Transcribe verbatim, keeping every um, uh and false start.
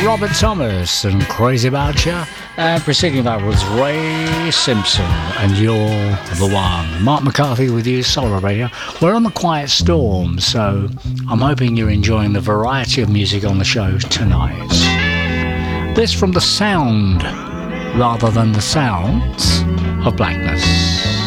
Robert Thomas and Crazy About Ya. And preceding that was Ray Simpson and You're the One. Mark McCarthy with you, Solar Radio. We're on the Quiet Storm, so I'm hoping you're enjoying the variety of music on the show tonight. This from the sound, rather than the sounds, of Blackness.